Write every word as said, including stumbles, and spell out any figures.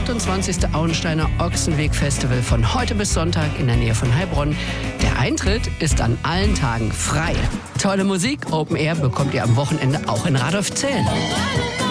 achtundzwanzigste Auensteiner Ochsenweg-Festival von heute bis Sonntag in der Nähe von Heilbronn. Der Eintritt ist an allen Tagen frei. Tolle Musik, Open Air bekommt ihr am Wochenende auch in Radolfzell.